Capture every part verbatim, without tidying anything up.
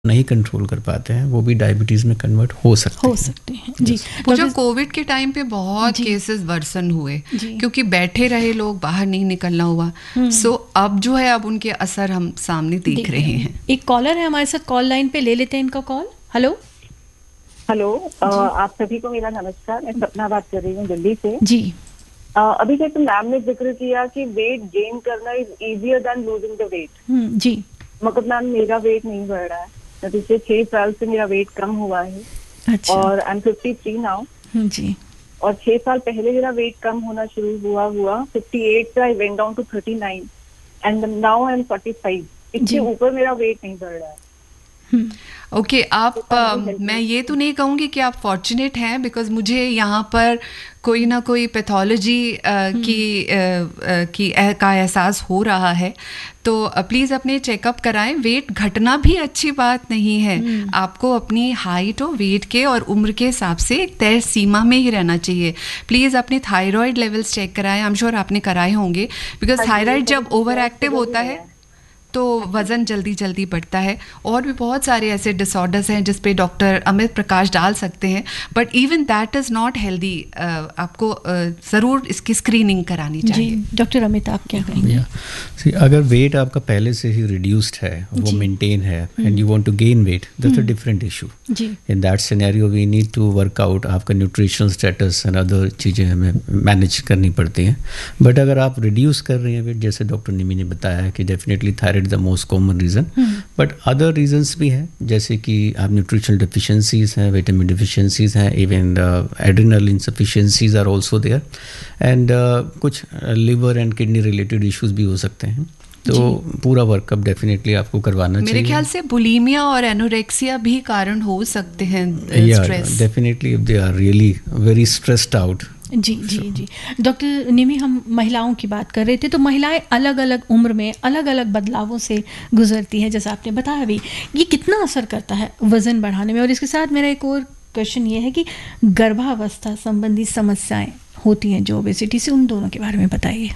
नहीं कंट्रोल कर पाते हैं वो भी डायबिटीज़ में कन्वर्ट हो सकते हो हैं सकते हैं जी। जो कोविड के टाइम पे बहुत केसेस वर्सन हुए क्योंकि बैठे रहे लोग, बाहर नहीं निकलना हुआ। सो अब जो है अब उनके असर हम सामने देख, देख रहे हैं। एक कॉलर है हमारे साथ कॉल लाइन पे, ले लेते हैं इनका कॉल। हेलो हेलो, आप सभी को मेरा नमस्कार। मैं सपना बात कर रही हूँ दिल्ली से जी। uh, अभी जैसे मैम ने जिक्र किया कि वेट गेन करना is easier than losing the wait जी, मगर मैम मेरा वेट नहीं बढ़ रहा है। पिछले छह साल से मेरा वेट कम हुआ है। अच्छा। और I am fifty three now जी। और छह साल पहले मेरा वेट कम होना शुरू हुआ हुआ फिफ्टी एट से I went down to thirty nine and now I am forty five. इससे ऊपर मेरा वेट नहीं बढ़ रहा है। ओके okay, आप uh, मैं ये तो नहीं कहूँगी कि आप फॉर्चुनेट हैं, बिकॉज मुझे यहाँ पर कोई ना कोई पैथोलॉजी uh, की uh, uh, की uh, का एहसास हो रहा है। तो प्लीज़ uh, अपने चेकअप कराएं। वेट घटना भी अच्छी बात नहीं है। आपको अपनी हाइट और वेट के और उम्र के हिसाब से एक तय सीमा में ही रहना चाहिए। प्लीज़ अपने थायराइड लेवल्स चेक कराएं। आई एम श्योर आपने कराए होंगे, बिकॉज थायराइड जब ओवर एक्टिव होता है तो वज़न जल्दी जल्दी बढ़ता है। और भी बहुत सारे ऐसे डिसऑर्डर्स हैं जिस पे डॉक्टर अमित प्रकाश डाल सकते हैं, but even that is not healthy. आपको uh, ज़रूर इसकी स्क्रीनिंग करानी चाहिए। जी डॉक्टर अमित, आप क्या कहेंगे? See, अगर वेट आपका पहले से ही रिड्यूस्ड है, वो मेंटेन है and you want to gain weight, that's a different issue. In that scenario we need to work out आपका न्यूट्रिशनल स्टेटस एंड अदर चीज़ें हमें मैनेज करनी पड़ती हैं। बट अगर आप रिड्यूस कर रहे हैं वेट, जैसे डॉक्टर निमी ने बताया है कि definitely thyroid the most common reason, but other reasons भी हैं, जैसे कि आप न्यूट्रिशनल डिफिशिएंसीज हैं, विटामिन डिफिशिएंसीज हैं, even adrenal इनसफिशिएंसीज are also there, and कुछ liver and kidney related issues भी हो सकते हैं। तो पूरा वर्कअप डेफिनेटली आपको करवाना मेरे चाहिए। मेरे ख्याल से बुलीमिया और एनोरेक्सिया भी कारण हो सकते हैं। Stress definitely if they are really very stressed out. Ji ji ji doctor निमी, हम महिलाओं की बात कर रहे थे, तो महिलाएं अलग अलग उम्र में अलग अलग बदलावों से गुजरती हैं, जैसा आपने बताया भी। ये कितना असर करता है वज़न बढ़ाने में? और इसके साथ मेरा एक और क्वेश्चन ये है कि गर्भावस्था संबंधी समस्याएं होती हैं जो ओबेसिटी से, उन दोनों के बारे में बताइए।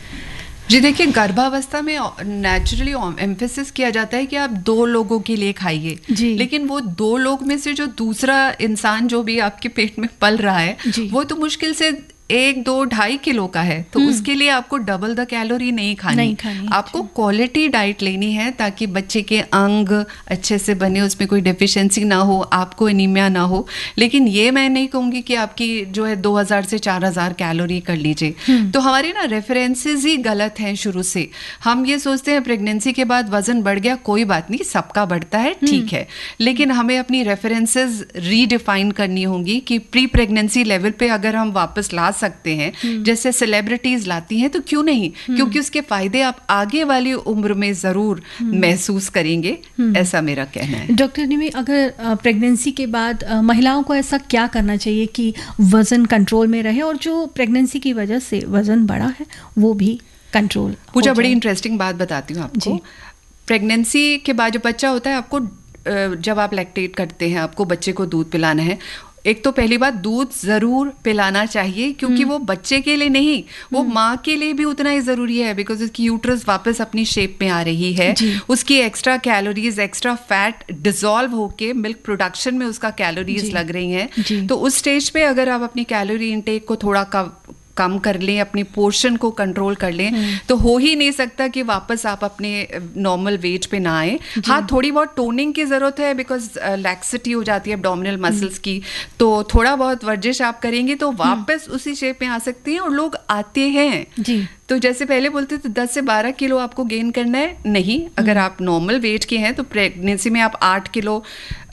जी देखिए, गर्भावस्था में नेचुरली एम्फेसिस किया जाता है कि आप दो लोगों के लिए खाइए, लेकिन वो दो लोग में से जो दूसरा इंसान जो भी आपके पेट में पल रहा है वो तो मुश्किल से एक दो ढाई किलो का है। तो उसके लिए आपको डबल द कैलोरी नहीं खानी, नहीं खानी आपको क्वालिटी डाइट लेनी है ताकि बच्चे के अंग अच्छे से बने, उसमें कोई डेफिशिएंसी ना हो, आपको एनीमिया ना हो। लेकिन ये मैं नहीं कहूँगी कि आपकी जो है दो हज़ार से चार हज़ार कैलोरी कर लीजिए। तो हमारे ना रेफरेंसेस ही गलत हैं शुरू से। हम ये सोचते हैं प्रेगनेंसी के बाद वजन बढ़ गया, कोई बात नहीं, सबका बढ़ता है, ठीक है, लेकिन हमें अपनी रेफरेंसेस रीडिफाइन करनी होंगी कि प्री प्रेगनेंसी लेवल पे अगर हम वापस ला सकते हैं, जैसे सेलिब्रिटीज लाती हैं, तो क्यों नहीं? क्योंकि उसके फायदे आप आगे वाली उम्र में जरूर महसूस करेंगे, ऐसा मेरा कहना है। डॉक्टर निमी, अगर प्रेगनेंसी के बाद महिलाओं को ऐसा क्या करना चाहिए कि वजन कंट्रोल में रहे और जो प्रेगनेंसी की वजह से वजन बढ़ा है वो भी कंट्रोल? पूजा, बड़ी इंटरेस्टिंग बात बताती हूँ आपको। प्रेगनेंसी के बाद जो बच्चा होता है, आपको जब आप लैक्टेट करते हैं, आपको बच्चे को दूध पिलाना है। एक तो पहली बात, दूध जरूर पिलाना चाहिए, क्योंकि वो बच्चे के लिए नहीं, वो माँ के लिए भी उतना ही जरूरी है, बिकॉज उसकी यूट्रस वापस अपनी शेप में आ रही है। उसकी extra calories, extra fat dissolve होके मिल्क प्रोडक्शन में उसका कैलोरीज लग रही हैं। तो उस स्टेज पे अगर आप अपनी कैलोरी इनटेक को थोड़ा कम कम कर लें, अपनी पोर्शन को कंट्रोल कर लें, तो हो ही नहीं सकता कि वापस आप अपने नॉर्मल वेट पे ना आए। हाँ, थोड़ी बहुत टोनिंग की ज़रूरत है, बिकॉज लैक्सिटी हो जाती है एब्डोमिनल मसल्स की, तो थोड़ा बहुत वर्जिश आप करेंगे तो वापस उसी शेप में आ सकती हैं, और लोग आते हैं जी। तो जैसे पहले बोलते थे दस से बारह किलो आपको गेन करना है, नहीं, अगर आप नॉर्मल वेट के हैं तो प्रेगनेंसी में आप आठ किलो,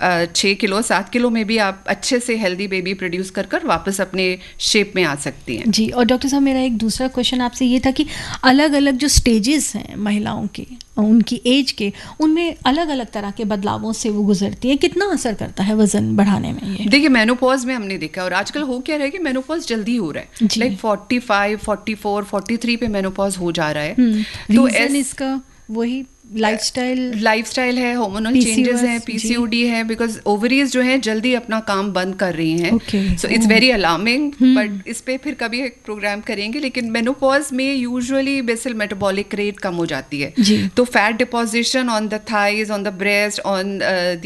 छः किलो, सात किलो में भी आप अच्छे से हेल्दी बेबी प्रोड्यूस कर कर वापस अपने शेप में आ सकती हैं जी। और डॉक्टर साहब, मेरा एक दूसरा क्वेश्चन आपसे ये था कि अलग अलग जो स्टेजेस हैं महिलाओं के, उनकी एज के, उनमें अलग अलग तरह के बदलावों से वो गुजरती है, कितना असर करता है वजन बढ़ाने में ये? देखिए, मेनोपॉज में हमने देखा, और आजकल हो क्या रहा है कि मेनोपॉज जल्दी हो रहा है, like forty five, forty four, forty three पे मेनोपॉज हो जा रहा है। तो इसका वही लाइफस्टाइल लाइफस्टाइल है, हार्मोनल चेंजेस हैं, पीसीओडी है, बिकॉज ओवरीज जो है जल्दी अपना काम बंद कर रही हैं। So it's very alarming, but इस पे फिर कभी एक प्रोग्राम करेंगे। लेकिन मेनोपॉज में यूजुअली बेसल मेटाबॉलिक रेट कम हो जाती है, तो fat deposition on the thighs, on the breast, on